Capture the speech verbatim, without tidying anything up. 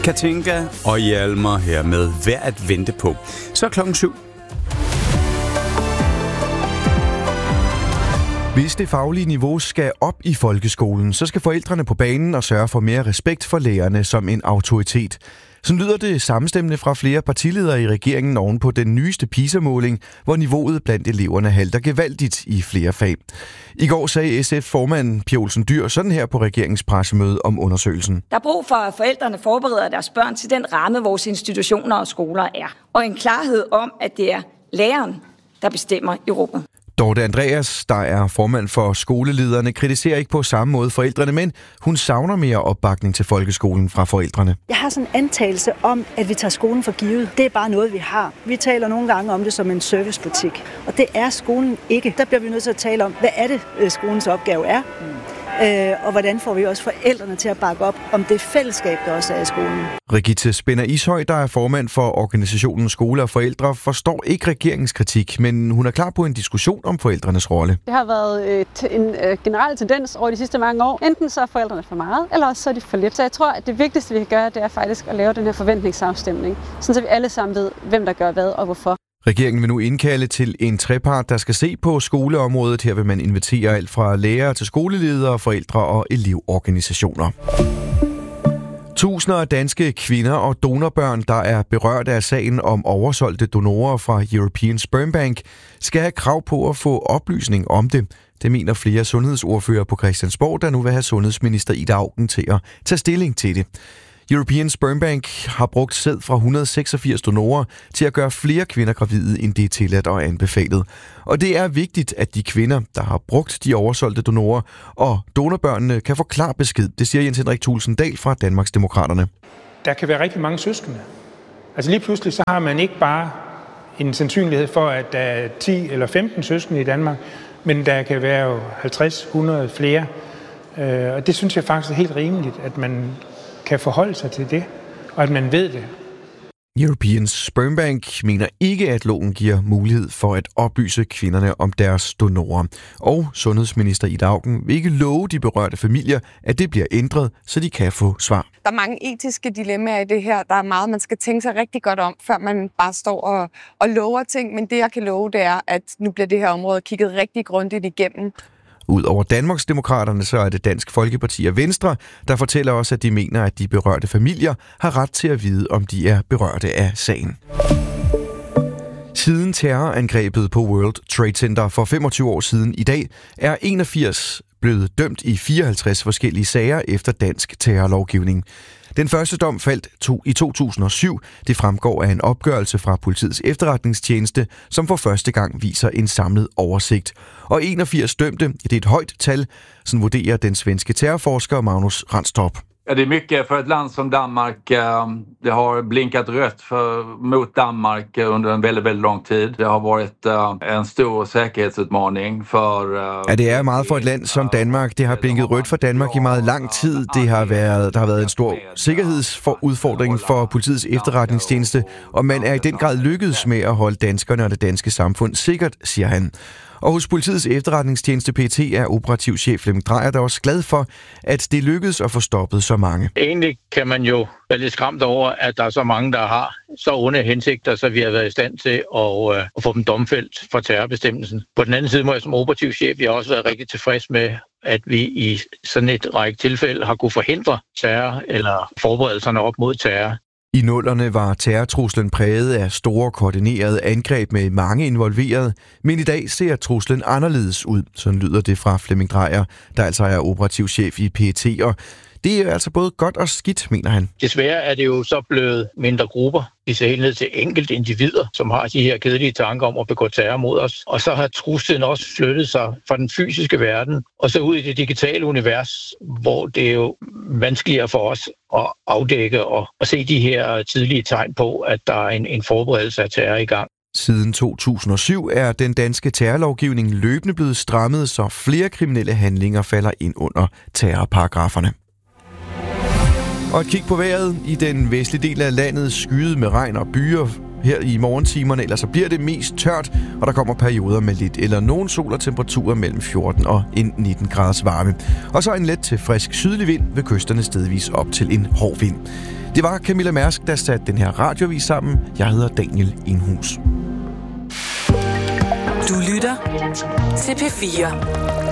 Katinka og Hjalmar her med Værd at vente på. Så er klokken syv. Hvis det faglige niveau skal op i folkeskolen, så skal forældrene på banen og sørge for mere respekt for lærerne som en autoritet. Sådan lyder det sammenstemmende fra flere partiledere i regeringen oven på den nyeste PISA-måling, hvor niveauet blandt eleverne halter gevaldigt i flere fag. I går sagde S F-formand Pia Olsen Dyhr sådan her på regeringens pressemøde om undersøgelsen. Der er brug for, at forældrene forbereder deres børn til den ramme, vores institutioner og skoler er. Og en klarhed om, at det er læreren, der bestemmer i rummet. Dorte Andreas, der er formand for skolelederne, kritiserer ikke på samme måde forældrene, men hun savner mere opbakning til folkeskolen fra forældrene. Jeg har sådan en antagelse om, at vi tager skolen for givet. Det er bare noget, vi har. Vi taler nogle gange om det som en servicebutik, og det er skolen ikke. Der bliver vi nødt til at tale om, hvad er det, skolens opgave er, øh, og hvordan får vi også forældrene til at bakke op om det fællesskab, der også er i skolen. Rigitte Spinner Ishøj, der er formand for organisationen Skole og Forældre, forstår ikke regeringens kritik, men hun er klar på en diskussion om forældrenes rolle. Det har været et, en øh, generel tendens over de sidste mange år. Enten så er forældrene for meget, eller også så er de for lidt. Så jeg tror, at det vigtigste, vi kan gøre, det er faktisk at lave den her forventningsafstemning, så vi alle sammen ved, hvem der gør hvad og hvorfor. Regeringen vil nu indkalde til en trepart, der skal se på skoleområdet. Her vil man invitere alt fra lærere til skoleledere, forældre og elevorganisationer. Tusinder af danske kvinder og donorbørn, der er berørt af sagen om oversolgte donorer fra European Sperm Bank, skal have krav på at få oplysning om det. Det mener flere sundhedsordfører på Christiansborg, der nu vil have sundhedsminister Ida Auken til at tage stilling til det. European Sperm Bank har brugt sæd fra et hundrede og seksogfirs donorer til at gøre flere kvinder gravide, end det er tilladt og anbefalet. Og det er vigtigt, at de kvinder, der har brugt de oversolgte donorer og donorbørnene, kan få klar besked. Det siger Jens Henrik Thulesen Dahl fra Danmarksdemokraterne. Der kan være rigtig mange søskende. Altså lige pludselig så har man ikke bare en sandsynlighed for, at der er ti eller femten søskende i Danmark, men der kan være halvtreds hundrede flere. Og det synes jeg faktisk er helt rimeligt, at man kan forholde sig til det, og at man ved det. European Sperm Bank mener ikke, at loven giver mulighed for at oplyse kvinderne om deres donorer. Og sundhedsminister Ida Auken vil ikke love de berørte familier, at det bliver ændret, så de kan få svar. Der er mange etiske dilemmaer i det her. Der er meget, man skal tænke sig rigtig godt om, før man bare står og, og lover ting. Men det, jeg kan love, det er, at nu bliver det her område kigget rigtig grundigt igennem. Udover Danmarksdemokraterne, så er det Dansk Folkeparti og Venstre, der fortæller os, at de mener, at de berørte familier har ret til at vide, om de er berørte af sagen. Siden terrorangrebet på World Trade Center for femogtyve år siden i dag, er enogfirs blevet dømt i fireoghalvtreds forskellige sager efter dansk terrorlovgivning. Den første dom faldt to i to tusind og syv. Det fremgår af en opgørelse fra Politiets Efterretningstjeneste, som for første gang viser en samlet oversigt. Og enogfirs dømte, det er et højt tal, sådan vurderer den svenske terrorforsker Magnus Ranstorp. Ja, det är mycket för ett land som Danmark. Det har blinkat rött för, mot Danmark under en väldigt, väldigt lång tid. Det har varit en stor säkerhetsutmaning för... Ja, det er meget for et land som Danmark. Det har blinket rødt for Danmark i meget lang tid. Det har været, der har været en stor sikkerhedsudfordring for Politiets Efterretningstjeneste, og man er i den grad lykkedes med at holde danskerne og det danske samfund sikkert, siger han. Og hos Politiets Efterretningstjeneste P T er operativchef Flemming Drejer der også glad for, at det lykkedes at få stoppet så mange. Egentlig kan man jo være lidt skræmt over, at der er så mange, der har så onde hensigter, så vi har været i stand til at, øh, at få dem domfældt for terrorbestemmelsen. På den anden side må jeg som operativchef jeg også være rigtig tilfreds med, at vi i sådan et række tilfælde har kunne forhindre terror eller forberedelserne op mod terror. I nullerne var terrortruslen præget af store koordinerede angreb med mange involverede, men i dag ser truslen anderledes ud. Sådan lyder det fra Flemming Drejer, der altså er operativchef i P T, og det er altså både godt og skidt, mener han. Desværre er det jo så blevet mindre grupper. Vi ser helt ned til enkelte individer, som har de her kedelige tanker om at begå terror mod os. Og så har truslen også flyttet sig fra den fysiske verden og så ud i det digitale univers, hvor det er jo vanskeligere for os at afdække og at se de her tidlige tegn på, at der er en, en forberedelse af terror i gang. Siden to tusind og syv er den danske terrorlovgivning løbende blevet strammet, så flere kriminelle handlinger falder ind under terrorparagraferne. Og et kig på vejret. I den vestlige del af landet skyet med regn og byer her i morgentimerne, ellers så bliver det mest tørt, og der kommer perioder med lidt eller nogen sol og temperaturer mellem fjorten og nitten graders varme. Og så en let til frisk sydlig vind ved kysterne stedvis op til en hård vind. Det var Camilla Mærsk, der satte den her radiovis sammen. Jeg hedder Daniel Enhus. Du lytter til P fire.